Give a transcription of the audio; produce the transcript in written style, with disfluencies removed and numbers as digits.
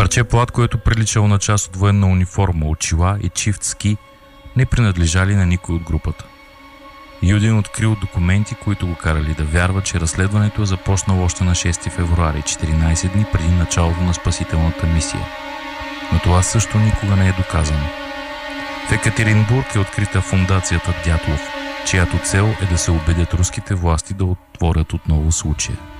Парче плат, което приличало на част от военна униформа, очила и чифт ски, не принадлежали на никой от групата. Юдин открил документи, които го карали да вярва, че разследването е започнало още на 6 февруари, 14 дни преди началото на спасителната мисия. Но това също никога не е доказано. В Екатеринбург е открита фондацията Дятлов, чиято цел е да се убедят руските власти да отворят отново случая.